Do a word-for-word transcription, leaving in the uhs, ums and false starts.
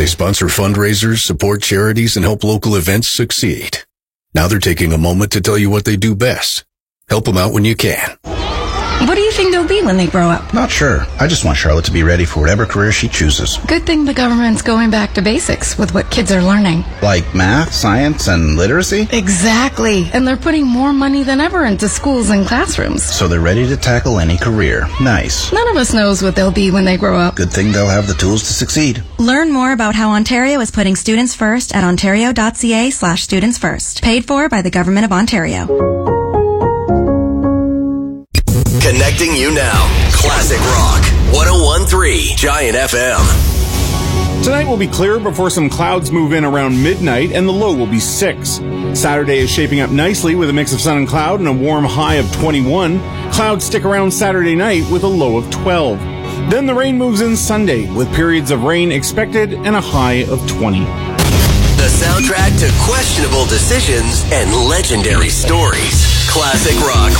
They sponsor fundraisers, support charities, and help local events succeed. Now they're taking a moment to tell you what they do best. Help them out when you can. What do you think they'll be when they grow up? Not sure. I just want Charlotte to be ready for whatever career she chooses. Good thing the government's going back to basics with what kids are learning. Like math, science, and literacy? Exactly. And they're putting more money than ever into schools and classrooms. So they're ready to tackle any career. Nice. None of us knows what they'll be when they grow up. Good thing they'll have the tools to succeed. Learn more about how Ontario is putting students first at ontario.ca slash students first. Paid for by the Government of Ontario. Connecting you now. Classic Rock. one oh one point three Giant F M. Tonight will be clear before some clouds move in around midnight, and the low will be six. Saturday is shaping up nicely with a mix of sun and cloud and a warm high of twenty-one. Clouds stick around Saturday night with a low of twelve. Then the rain moves in Sunday with periods of rain expected and a high of twenty. The soundtrack to questionable decisions and legendary stories. Classic Rock